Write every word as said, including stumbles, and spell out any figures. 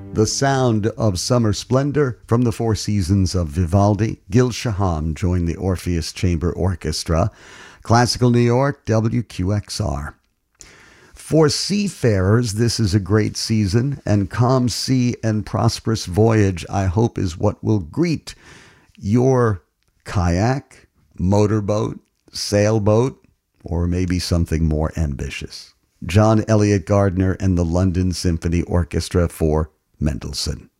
The sound of summer splendor from the Four Seasons of Vivaldi. Gil Shaham joined the Orpheus Chamber Orchestra. Classical New York, W Q X R. For seafarers, this is a great season, and calm sea and prosperous voyage, I hope, is what will greet your kayak, motorboat, sailboat, or maybe something more ambitious. John Elliott Gardner and the London Symphony Orchestra for Mendelssohn.